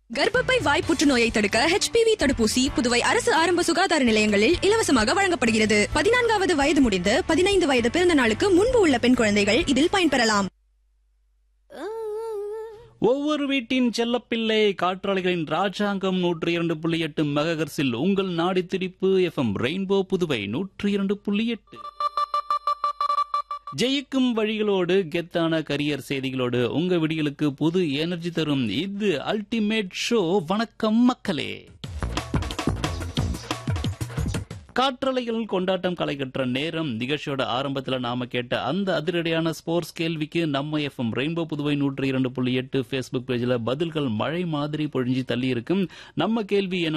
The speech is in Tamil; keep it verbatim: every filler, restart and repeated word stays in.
கர்ப்பப்பை வாய் புற்றுநோயை தடுக்க H P V தடுப்பூசி புதுவை அரசு ஆரம்ப சுகாதார நிலையங்களில் இலவசமாக வழங்கப்படுகிறது. பதினான்காவது வயது முடிந்து பதினைந்து வயது பிறந்த நாளுக்கு முன்பு உள்ள பெண் குழந்தைகள் இதில் பயன்பெறலாம். ஒவ்வொரு வீட்டின் செல்லப்பிள்ளை காற்றாலைகளின் ராஜாங்கம் நூற்றி இரண்டு புள்ளி எட்டு மெகாஹெர்ட்ஸில் உங்கள் நாடி துடிப்பு எஃப் எம் ரெயின்போ புதுவை நூற்றி இரண்டு புள்ளி எட்டு. ஜெயிக்கும் வழிகளோடு கெத்தான கரியர் செய்திகளோடு உங்க விடிகளுக்கு புது எனர்ஜி தரும் இது அல்டிமேட் ஷோ. வணக்கம் மக்களே. காற்றலைகள் கொண்டாட்டம் களை கற்ற நேரம். நிகழ்ச்சியோட ஆரம்பத்தில் நாம கேட்ட அந்த அதிரடியான ஸ்போர்ட்ஸ் கேள்விக்கு நம்ம எஃப் எம் ரெயின்போ புதுவை நூற்றி இரண்டு புள்ளி எட்டு பேஸ்புக் பேஜ்ல பதில்கள் மழை மாதிரி பொழிஞ்சு தள்ளி இருக்கும். நம்ம கேள்வி என்ன